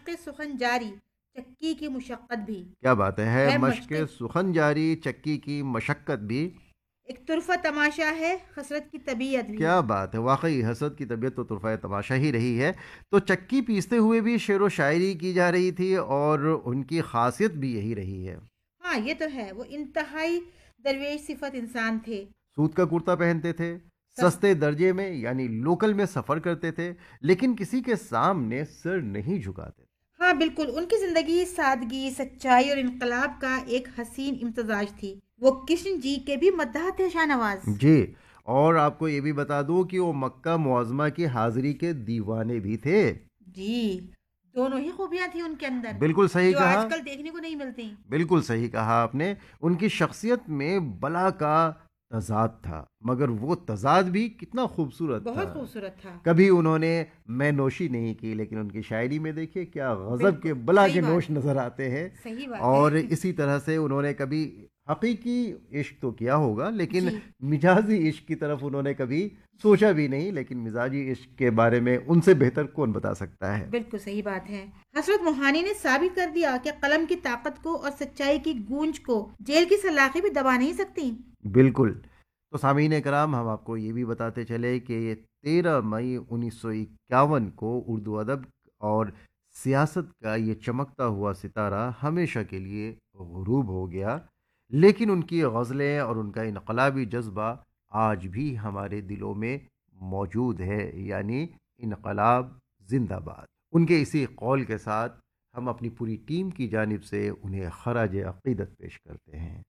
मशक़ सुखन जारी चक्की की मुशक्क़त भी। क्या बात है मशक़ मशक़ सुखन जारी चक्की की मशक्क़त भी। एक तुरफ़ा तमाशा है हसरत की तबीयत भी। क्या बात है, वाक़ई हसरत की तबीयत तो तुरफ़ाए तमाशा ही रही है। तो चक्की पीसते हुए भी शेर व शायरी की जा रही थी और उनकी ख़ासियत भी यही रही है। हाँ, ये तो है, वो इंतहाई दरवेश सिफ़त इंसान थे। सूत का कुर्ता पहनते थे, सस सस्ते दर्जे में यानी लोकल में सफ़र करते थे, लेकिन किसी के सामने सिर नहीं झुकाते। हाँ, बिल्कुल, उनकी ज़िंदगी सादगी, सच्चाई और इन्क़लाब का एक हसीन इम्तिज़ाज थी। वो कृष्ण जी के भी मद्दाह थे शाहनवाज़। जी, और आपको ये भी बता दूँ कि वो मक्का मुअज़्ज़मा की हाज़िरी के दीवाने भी थे। जी, दोनों ही खूबियाँ थी उनके अंदर, बिल्कुल सही जो कहा। आजकल देखने को नहीं मिलती। बिल्कुल सही कहा आपने। उनकी शख्सियत में बला का तज़ाद था, मगर वो तज़ाद भी कितना खूबसूरत था। बहुत खूबसूरत था। कभी उन्होंने मैं नोशी नहीं की, लेकिन उनकी शायरी में देखिए क्या गज़ब के बिल्कुल, बला सही के बात नोश नज़र आते हैं। सही बात और है। इसी तरह से उन्होंने कभी हकीकी इश्क तो किया होगा, लेकिन जी, मिजाजी इश्क की तरफ उन्होंने कभी सोचा भी नहीं। लेकिन मिजाजी इश्क के बारे में उनसे बेहतर कौन बता सकता है। बिल्कुल सही बात है। हज़रत मोहानी ने साबित कर दिया कि कलम की ताकत को और सच्चाई की गूंज को जेल की सलाखें भी दबा नहीं सकती। बिल्कुल। तो सामीन कराम, हम आपको ये भी बताते चले कि ये 13 मई 1951 को उर्दू अदब और सियासत का ये चमकता हुआ सितारा हमेशा के लिए ग़ुरूब हो गया। लेकिन उनकी गज़लें और उनका इनकलाबी जज्बा आज भी हमारे दिलों में मौजूद है, यानी इनकलाब जिंदाबाद। उनके इसी कौल के साथ हम अपनी पूरी टीम की जानिब से उन्हें खराज अक़ीदत पेश करते हैं।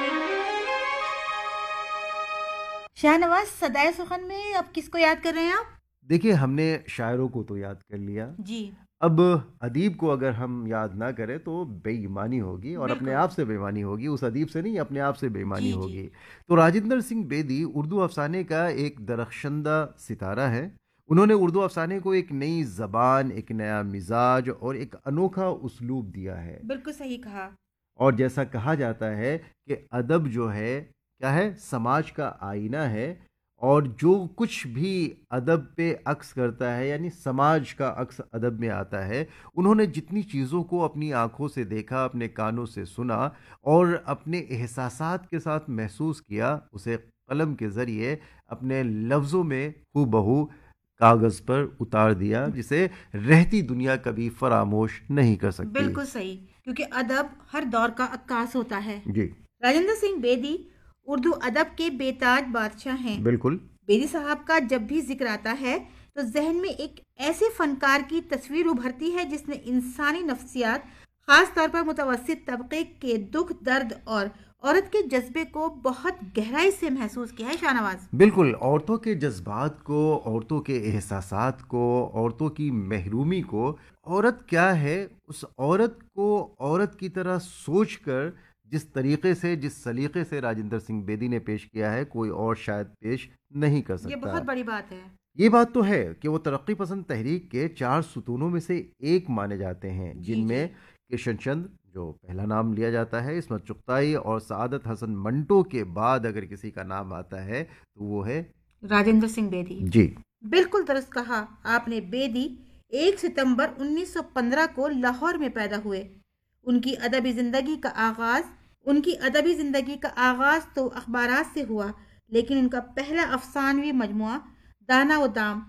शाहनवाज सदाए सुखन में अब किसको याद कर रहे हैं आप? देखिए, हमने शायरों को तो याद कर लिया। जी, अब अदीब को अगर हम याद ना करें तो बेईमानी होगी, और अपने बिल्कुल। आप से बेईमानी होगी। उस अदीब से नहीं, अपने आप से बेईमानी जी, जी। होगी। तो राजेंद्र सिंह बेदी उर्दू अफसाने का एक दरख्शंदा सितारा है। उन्होंने उर्दू अफसाने को एक नई ज़बान, एक नया मिजाज और एक अनोखा उसलूब दिया है। बिल्कुल सही कहा। और जैसा कहा जाता है कि अदब जो है, क्या है, समाज का आईना है। और जो कुछ भी अदब पे अक्स करता है, यानी समाज का अक्स अदब में आता है। उन्होंने जितनी चीज़ों को अपनी आंखों से देखा, अपने कानों से सुना और अपने एहसासात के साथ महसूस किया, उसे कलम के ज़रिए अपने लफ्ज़ों में हूबहू कागज़ पर उतार दिया, जिसे रहती दुनिया कभी फरामोश नहीं कर सकती। बिल्कुल सही, क्योंकि अदब हर दौर का अक्कास होता है। जी, राजेंद्र सिंह बेदी उर्दू अदब के बेताज बादशाह हैं। बिल्कुल। बेदी साहब का जब भी जिक्र आता है तो जहन में एक ऐसे फनकार की तस्वीर उभरती है जिसने इंसानी नफ्सियात, खास तौर पर मुतवस्सित तबके के दुख दर्द और औरत के जज्बे को बहुत गहराई से महसूस किया है शाहनवाज। बिल्कुल, औरतों के जज़्बात को, औरतों के एहसासात को, औरतों की महरूमी को, औरत क्या है, उस औरत को औरत की तरह सोचकर जिस तरीक़े से, जिस सलीक़े से राजेंद्र सिंह बेदी ने पेश किया है, कोई और शायद पेश नहीं कर ये सकता। बहुत बड़ी बात है। ये बात तो है कि वो तरक्की पसंद तहरीक के 4 सुतूनों में से एक माने जाते हैं, जी जी। जिनमें किशन चंद जो पहला नाम लिया जाता है, इस्मत चुगताई और सआदत हसन मंटो के बाद अगर किसी का नाम आता है तो वो है। राजेंद्र सिंह बेदी। जी, बिल्कुल दुरुस्त कहा आपने। बेदी 1 सितंबर 1915 को लाहौर में पैदा हुए। उनकी अदबी ज़िंदगी का आगाज़ उनकी अदबी ज़िंदगी का आगाज़ तो अखबारात से हुआ, लेकिन उनका पहला अफसानवी मजमुआ दाना व दाम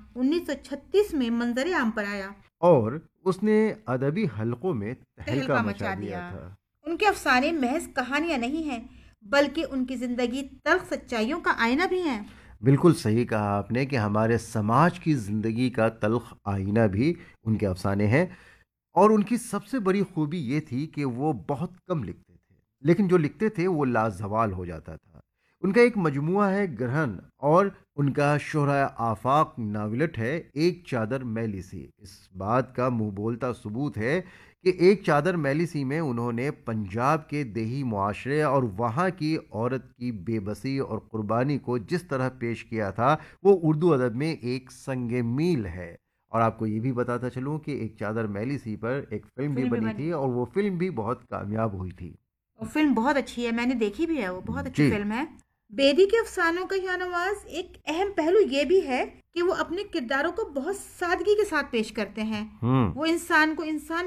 1936 में मंजर आम पर आया। और उसने अदबी हलकों में तहलका तहलका मचा मचा दिया दिया। था। उनके अफसाने महज कहानियां नहीं हैं, बल्कि उनकी ज़िंदगी तल्ख सच्चाइयों का आईना भी हैं। बिल्कुल सही कहा आपने कि हमारे समाज की ज़िंदगी का तल्ख आईना भी उनके अफसाने हैं। और उनकी सबसे बड़ी खूबी ये थी कि वो बहुत कम लिखते थे, लेकिन जो लिखते थे वो लाजवाल हो जाता था। उनका एक मजमुआ है ग्रहण, और उनका शोहरा आफाक नावलट है एक चादर मैली सी। इस बात का मुंह बोलता सबूत है कि एक चादर मैली सी में उन्होंने पंजाब के देही मुआशरे और वहाँ की औरत की बेबसी और कुर्बानी को जिस तरह पेश किया था, वो उर्दू अदब में एक संग मील है। और आपको ये भी बताता चलूँ कि एक चादर मैली सी पर एक फिल्म भी फिल्म भी बनी बनी थी, और वो फिल्म भी बहुत कामयाब हुई थी। और फिल्म बहुत अच्छी है, मैंने देखी भी है, वो बहुत अच्छी जी। फिल्म है। बेदी के अफसानों का शाहनवाज एक अहम पहलू ये भी है कि वो अपने किरदारों को बहुत सादगी के साथ पेश करते हैं। हम्म। वो इंसान को इंसान